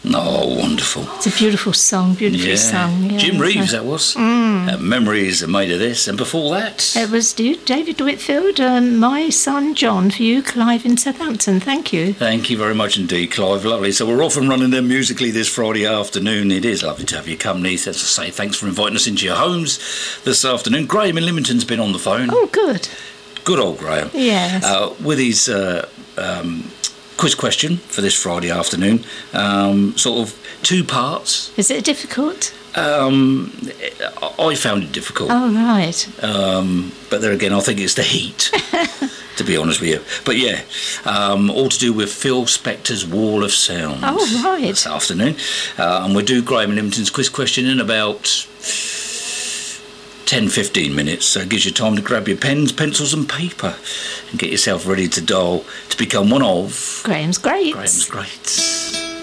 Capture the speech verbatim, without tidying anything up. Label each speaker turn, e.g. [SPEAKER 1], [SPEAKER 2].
[SPEAKER 1] Oh, wonderful.
[SPEAKER 2] It's a beautiful song, beautifully
[SPEAKER 1] yeah.
[SPEAKER 2] sung. Yeah,
[SPEAKER 1] Jim Reeves,
[SPEAKER 2] so.
[SPEAKER 1] that was.
[SPEAKER 2] Mm.
[SPEAKER 1] Uh, Memories are made of this. And before that...
[SPEAKER 2] It was David Whitfield, um, My Son John, for you, Clive in Southampton. Thank you.
[SPEAKER 1] Thank you very much indeed, Clive. Lovely. So we're off and running there musically this Friday afternoon. It is lovely to have your company. As I say, thanks for inviting us into your homes this afternoon. Graham in Lymington's been on the phone.
[SPEAKER 2] Oh, good.
[SPEAKER 1] Good old Graham.
[SPEAKER 2] Yes.
[SPEAKER 1] Uh, with his... Uh, um, quiz question for this Friday afternoon, um, sort of two parts.
[SPEAKER 2] Is it difficult?
[SPEAKER 1] Um, I found it difficult.
[SPEAKER 2] Oh, right.
[SPEAKER 1] Um, but there again, I think it's the heat, to be honest with you. But yeah, um, all to do with Phil Spector's Wall of Sound.
[SPEAKER 2] Oh, right.
[SPEAKER 1] This afternoon. Uh, and we'll do Graham and Lymington's quiz question in about ten fifteen minutes, so it gives you time to grab your pens, pencils and paper and get yourself ready to dial to become one of
[SPEAKER 2] Graham's Greats.
[SPEAKER 1] Graham's Greats.